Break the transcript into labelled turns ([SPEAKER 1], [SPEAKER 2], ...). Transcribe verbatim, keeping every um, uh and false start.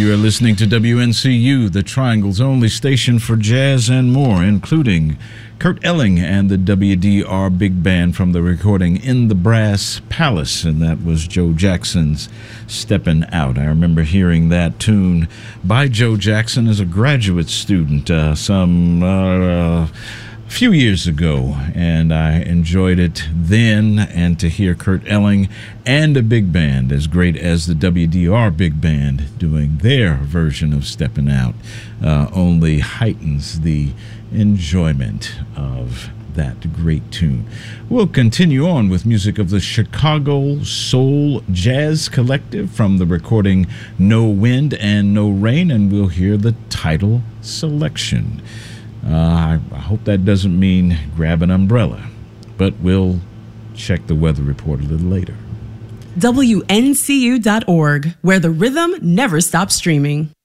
[SPEAKER 1] You are listening to W N C U, the Triangle's only station for jazz and more, including Kurt Elling and the W D R Big Band from the recording In the Brass Palace, and that was Joe Jackson's Steppin' Out. I remember hearing that tune by Joe Jackson as a graduate student uh, some uh, a few years ago, and I enjoyed it then. And to hear Kurt Elling and a big band as great as the W D R Big Band doing their version of Steppin' Out uh, only heightens the enjoyment of that great tune. We'll continue on with music of the Chicago Soul Jazz Collective from the recording No Wind and No Rain, and we'll hear the title selection. Uh, I, I hope that doesn't mean grab an umbrella, but we'll check the weather report a little later.
[SPEAKER 2] W N C U dot org, where the rhythm never stops streaming.